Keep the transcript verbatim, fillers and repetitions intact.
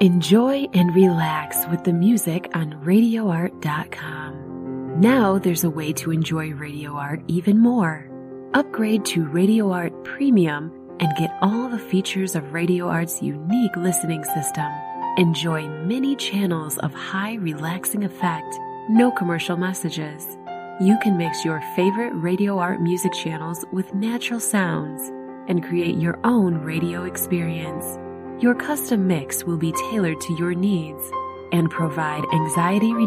Enjoy and relax with the music on radio art dot com. Now there's a way to enjoy Radio Art even more. Upgrade to Radio Art Premium and get all the features of Radio Art's unique listening system. Enjoy many channels of high relaxing effect, no commercial messages. You can mix your favorite Radio Art music channels with natural sounds and create your own radio experience. Your custom mix will be tailored to your needs and provide anxiety